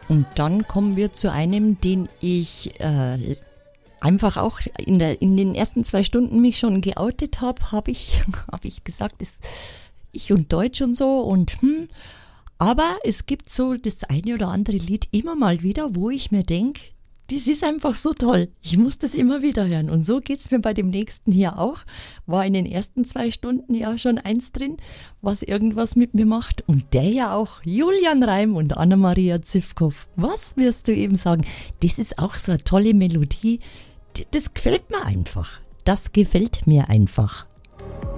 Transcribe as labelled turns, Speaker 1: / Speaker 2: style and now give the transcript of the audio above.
Speaker 1: Und dann kommen wir zu einem, den ich einfach auch in den ersten 2 Stunden mich schon geoutet habe ich gesagt, ist ich und Deutsch und so und aber es gibt so das eine oder andere Lied immer mal wieder, wo ich mir denke, das ist einfach so toll. Ich muss das immer wieder hören. Und so geht's mir bei dem nächsten hier auch. War in den ersten 2 Stunden ja schon eins drin, was irgendwas mit mir macht. Und der ja auch, Julian Reim und Anna-Maria Zivkow. Was wirst du eben sagen? Das ist auch so eine tolle Melodie. Das gefällt mir einfach. Das gefällt mir einfach.